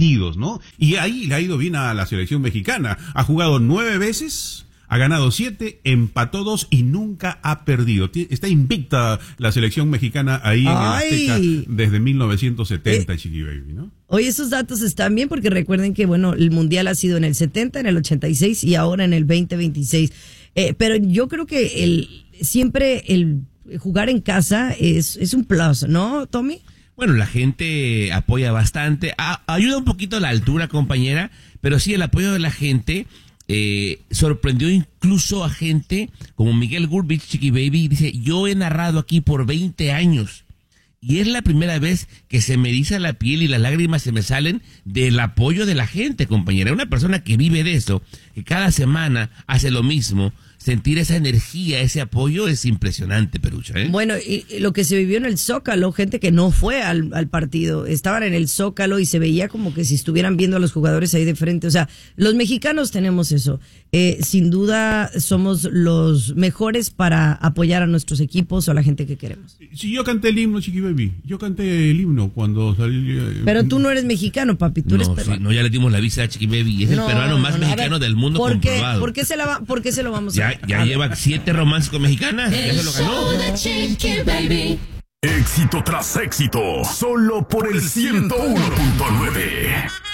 partidos, ¿no? Y ahí le ha ido bien a la selección mexicana. Ha jugado 9 veces, ha ganado 7, empató 2 y nunca ha perdido. Está invicta la selección mexicana ahí en el Azteca desde 1970, Chiqui Baby, ¿no? Oye, esos datos están bien porque recuerden que, bueno, el Mundial ha sido en el 70, en el 86 y ahora en el 2026. Pero yo creo que siempre el jugar en casa es un plus, ¿no, Tommy? Bueno, la gente apoya bastante. Ayuda un poquito la altura, compañera, pero sí, el apoyo de la gente sorprendió incluso a gente como Miguel Gurbich, Chiqui Baby. Dice, yo he narrado aquí por 20 años y es la primera vez que se me eriza la piel y las lágrimas se me salen del apoyo de la gente, compañera. Una persona que vive de eso, que cada semana hace lo mismo. Sentir esa energía, ese apoyo es impresionante, Perucha, ¿eh? Bueno, y lo que se vivió en el Zócalo, gente que no fue al partido, estaban en el Zócalo y se veía como que si estuvieran viendo a los jugadores ahí de frente. O sea, los mexicanos tenemos eso. Sin duda somos los mejores para apoyar a nuestros equipos o a la gente que queremos. Sí, yo canté el himno, Chiqui Baby. Yo canté el himno cuando salí. Pero tú no eres mexicano, papi, tú eres peruano. Sí, no, ya le dimos la visa a Chiqui Baby. Es el peruano más mexicano del mundo comprobado. ¿Por qué se lo vamos a dar? Ya lleva 7 romances con mexicanas. Ya se lo ganó. Éxito tras éxito, solo por el 101.9.